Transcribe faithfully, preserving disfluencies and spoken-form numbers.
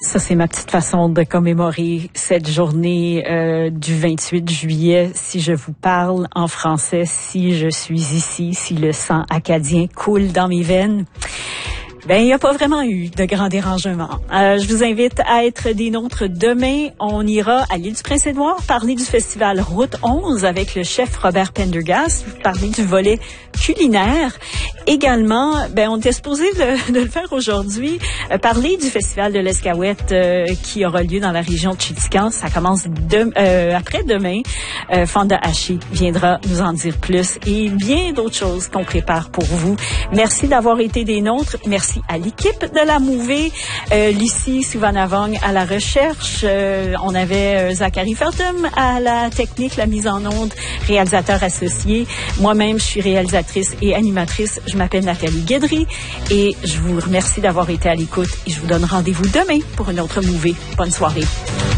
Ça, c'est ma petite façon de commémorer cette journée euh, du vingt-huit juillet. Si je vous parle en français, si je suis ici, si le sang acadien coule dans mes veines, ben, il n'y a pas vraiment eu de grand dérangement. Euh, je vous invite à être des nôtres demain. On ira à l'île du Prince-Édouard parler du festival Route onze avec le chef Robert Pendergast, parler du volet culinaire. Également, ben, on était supposé de, de le faire aujourd'hui, euh, parler du festival de l'Escaouette euh, qui aura lieu dans la région de Chitican. Ça commence de, euh, après-demain. Euh, Fonda Haché viendra nous en dire plus et bien d'autres choses qu'on prépare pour vous. Merci d'avoir été des nôtres. Merci à l'équipe de la Mouvée, euh, Lucie Souvanavong à la recherche. Euh, on avait euh, Zachary Feltham à la technique, la mise en onde, réalisateur associé. Moi-même, je suis réalisatrice et animatrice. Je m'appelle Nathalie Guédry et je vous remercie d'avoir été à l'écoute et je vous donne rendez-vous demain pour une autre Mouvée. Bonne soirée.